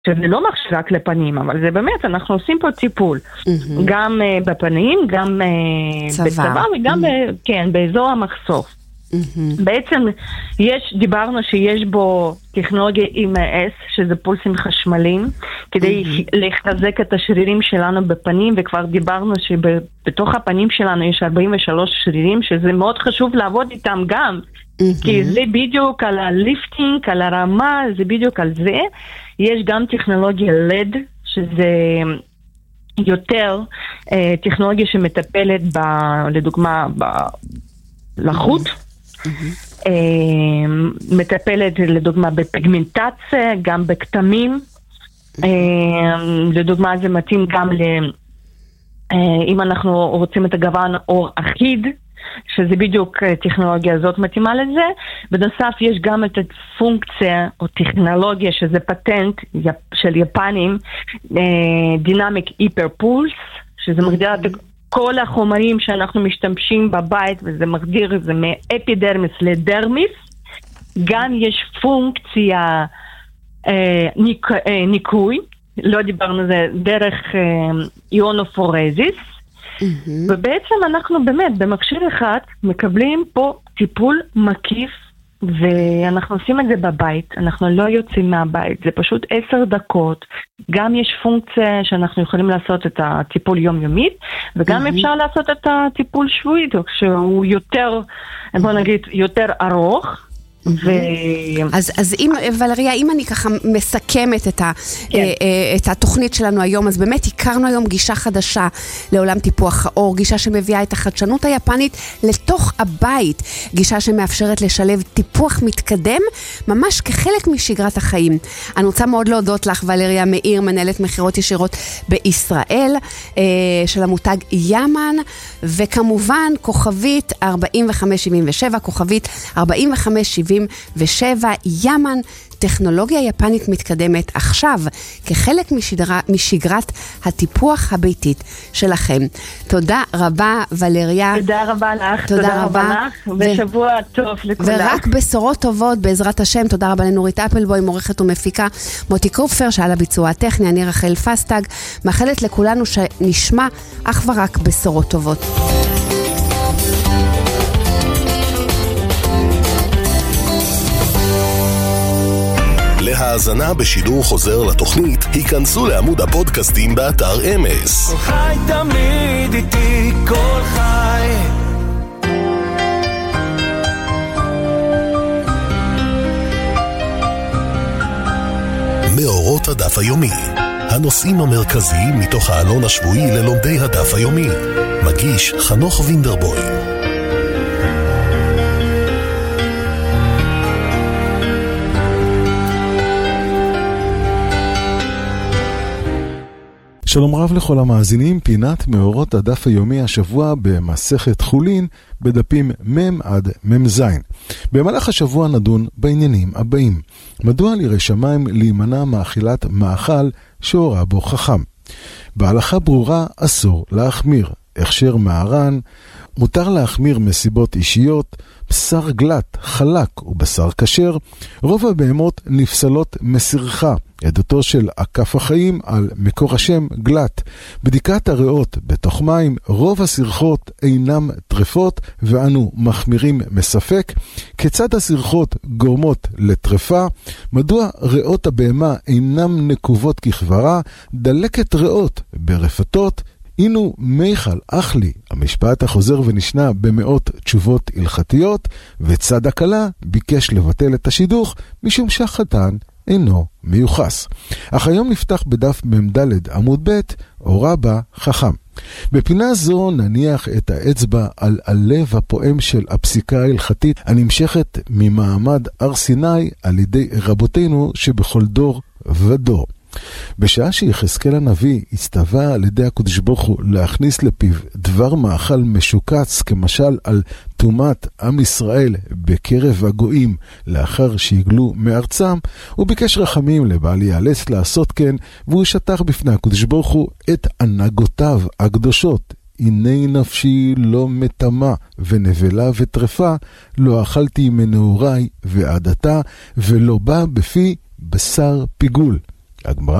שזה לא מכשיר רק לפנים, אבל זה באמת, אנחנו עושים פה טיפול. גם בפנים, גם בצבא, וגם באזור המחשוף. בעצם דיברנו שיש בו טכנולוגיה EMS, שזה פולסים חשמליים, כדי לחזק את השרירים שלנו בפנים, וכבר דיברנו שבתוך הפנים שלנו יש 43 שרירים, שזה מאוד חשוב לעבוד איתם גם, כי זה בדיוק על הליפטינג, על הרמה, זה בדיוק על זה. יש גם טכנולוגיה LED, שזה יותר טכנולוגיה שמטפלת לדוגמה לחוט, מטפלת לדוגמה בפיגמנטציה, גם בכתמים, לדוגמה זה מתאים גם אם אנחנו רוצים את הגוון אור אחיד, שזה בדיוק טכנולוגיה הזאת מתאימה לזה. בנוסף יש גם את הפונקציה או טכנולוגיה שזה פטנט של יפנים, דינמיק היפר פולס, שזה מגדיר את כל החומרים שאנחנו משתמשים בבית, וזה מגדיר את זה מאפידרמיס לדרמיס. גם יש פונקציה ניקוי, לא דיברנו על זה, דרך איונופורזיס, ובעצם אנחנו באמת במכשיר אחד מקבלים פה טיפול מקיף, ואנחנו עושים את זה בבית, אנחנו לא יוצאים מהבית, זה פשוט 10 דקות, גם יש פונקציה שאנחנו יכולים לעשות את הטיפול יומיומית, וגם אפשר לעשות את הטיפול שבועי, שהוא יותר, בוא נגיד, יותר ארוך, אז אם, ולריה, אם אני ככה מסכמת את התוכנית שלנו היום, אז באמת הכרנו היום גישה חדשה לעולם טיפוח האור, גישה שמביאה את החדשנות היפנית לתוך הבית, גישה שמאפשרת לשלב טיפוח מתקדם ממש כחלק משגרת החיים. אני רוצה מאוד להודות לך, ולריה מאיר, מנהלת מחירות ישירות בישראל של המותג ימן, וכמובן כוכבית 4577, כוכבית 4577 ימן, טכנולוגיה יפנית מתקדמת עכשיו כחלק משגרת הטיפוח הביתית שלכם. תודה רבה ולריה. תודה רבה לך. תודה רבה לך, ושבוע טוב לכולם. ורק בשורות טובות בעזרת השם. תודה רבה לנורית אפלבוים, עורכת ומפיקה, מוטי קופפר שעל הביצוע הטכני, אני רחל פסטג, מאחלת לכולנו שנשמע אך ורק בשורות טובות. להאזנה בשידור חוזר לתוכנית, היכנסו לעמוד הפודקאסטים באתר אמס. כל חי תמיד איתי, כל חי. מאורות הדף היומי, הנושאים המרכזיים מתוך העלון השבועי ללומדי הדף היומי. מגיש חנוך וינדרבוים. שלום רב לכל המאזינים, פינת מאורות הדף היומי השבוע במסכת חולין בדפים מ' עד מ'-ז'. במהלך השבוע נדון בעניינים הבאים. מדוע לירא שמיים להימנע מאכילת מאכל שהורה בו חכם? בהלכה ברורה אסור להחמיר. הכשר מהר"ן, מותר להחמיר מסיבות אישיות, בשר גלת, חלק ובשר כשר, רוב הבהמות נפסלות מסרחה, עדותו של עקף החיים על מקור השם גלת. בדיקת הריאות בתוך מים, רוב הסרחות אינם טרפות ואנו מחמירים מספק. כיצד הסרחות גורמות לטרפה? מדוע ריאות הבהמה אינם נקובות כחברה? דלקת ריאות ברפתות, אינו מיכל אחלי, המשפט החוזר ונשנה במאות תשובות הלכתיות, וצד הקלה ביקש לבטל את השידוך משום שהחתן אינו מיוחס. אך היום נפתח בדף מ"ד עמוד ב' הורה בה חכם. בפינה זו נניח את האצבע על הלב הפועם של הפסיקה ההלכתית הנמשכת ממעמד הר סיני על ידי רבותינו שבכל דור ודור. בשעה שיחזקאל הנביא הצטווה על ידי הקדוש ברוך הוא להכניס לפיו דבר מאכל משוקץ כמשל על טומאת עם ישראל בקרב הגויים לאחר שיגלו מארצם, הוא ביקש רחמים לבל ייאלץ לעשות כן, והוא שטח בפני הקדוש ברוך הוא את הנהגותיו הקדושות. הנה נפשי לא מטמא ונבלה וטרפה, לא אכלתי מנעוריי ועדתה, ולא בא בפי בשר פיגול. הגמרא